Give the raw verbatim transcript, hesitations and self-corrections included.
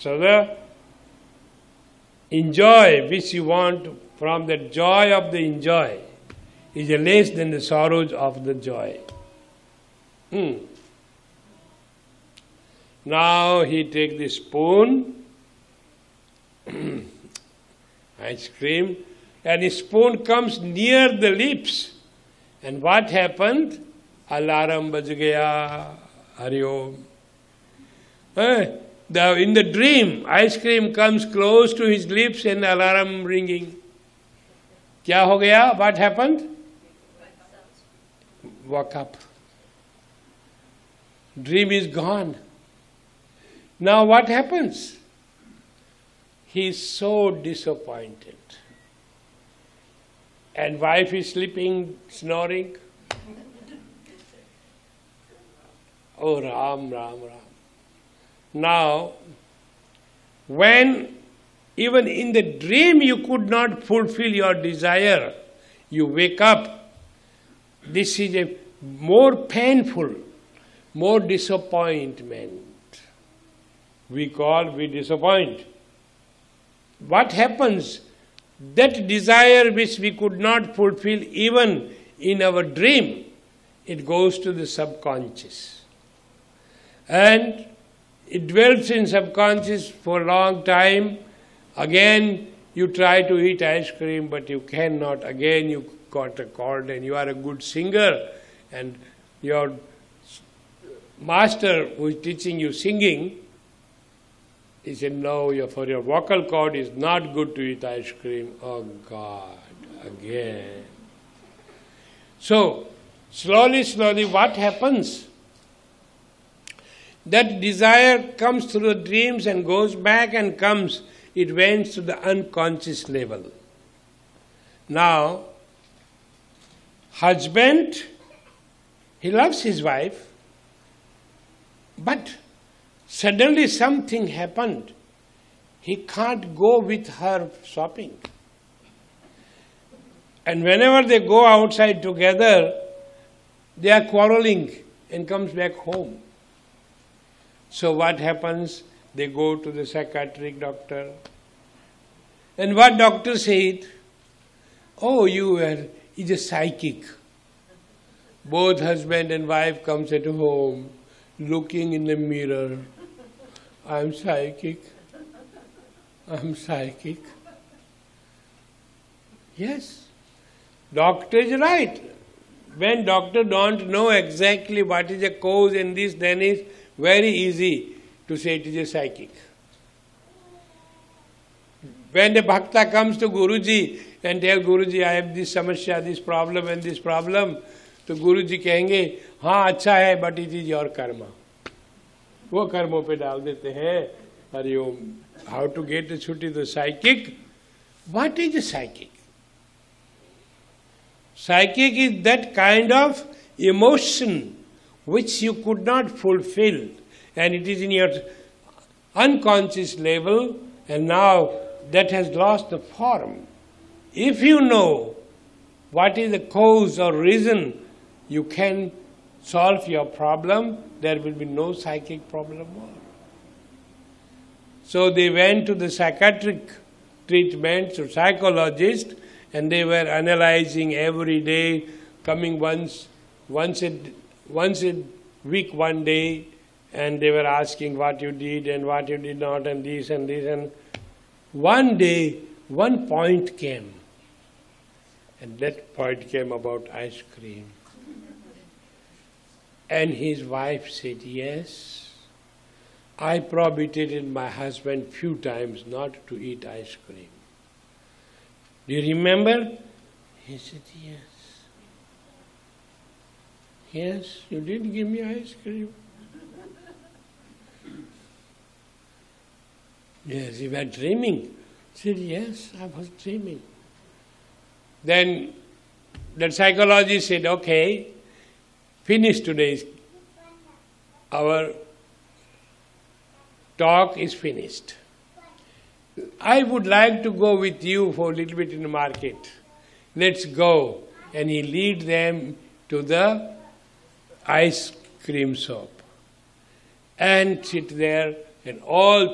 So the enjoy which you want from the joy of the enjoy is less than the sorrows of the joy. Hmm. Now he takes the spoon, ice cream, and the spoon comes near the lips. And what happened? Alarm baj gaya, Hari Om. Eh? The, in the dream, ice cream comes close to his lips and alarm ringing. Kya ho gaya? What happened? Woke up. Dream is gone. Now what happens? He is so disappointed. And wife is sleeping, snoring. Oh, Ram, Ram, Ram. Now, when even in the dream you could not fulfill your desire, you wake up, this is a more painful, more disappointment. We call, we disappoint. What happens? That desire which we could not fulfill even in our dream, it goes to the subconscious. And it dwells in subconscious for a long time. Again, you try to eat ice cream, but you cannot. Again, you got a cold and you are a good singer. And your master who is teaching you singing, he said, no, your, for your vocal cord is not good to eat ice cream. Oh God, again. So, slowly, slowly, what happens? That desire comes through the dreams and goes back and comes. It went to the unconscious level. Now, husband, he loves his wife, but suddenly something happened. He can't go with her shopping. And whenever they go outside together, they are quarreling and comes back home. So what happens? They go to the psychiatric doctor. And what doctor said? Oh, you are is a psychic. Both husband and wife comes at home, looking in the mirror. I'm psychic. I'm psychic. Yes. Doctor is right. When doctor don't know exactly what is the cause and this, then it's very easy to say it is a psychic. When the bhakta comes to Guruji and tell Guruji, I have this samasya, this problem and this problem, तो Guruji कहेंगे, हाँ अच्छा है, but it is your karma. वो कर्मों पे डाल देते हैं. Hari Om. How to get a chutti? The psychic? What is a psychic? Psychic is that kind of emotion which you could not fulfill, and it is in your unconscious level, and now that has lost the form. If you know what is the cause or reason, you can solve your problem, there will be no psychic problem more. So they went to the psychiatric treatment, to psychologist, and they were analyzing every day, coming once, once a, once a week, one day, and they were asking what you did and what you did not, and this and this. And one day, one point came, and that point came about ice cream. And his wife said, yes, I prohibited my husband few times not to eat ice cream. Do you remember? He said, yes. Yes, you did give me ice cream. Yes, you were dreaming. He said, yes, I was dreaming. Then the psychologist said, okay, finish today's, our talk is finished. I would like to go with you for a little bit in the market. Let's go. And he lead them to the ice cream shop and sit there, and all